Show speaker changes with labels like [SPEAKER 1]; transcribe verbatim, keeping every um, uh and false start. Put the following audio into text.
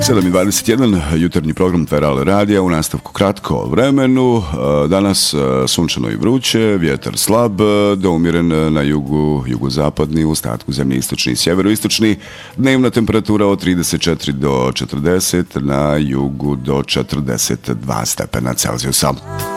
[SPEAKER 1] sedam i dvadeset jedan, jutarnji program Feral radija, u nastavku kratko o vremenu. Danas sunčano i vruće, vjetar slab, do umjeren na jugu, jugozapadni, u ostatku zemlje istočni i sjeveroistočni. Dnevna temperatura od trideset četiri do četrdeset, na jugu do četrdeset dva stepena Celzijusa.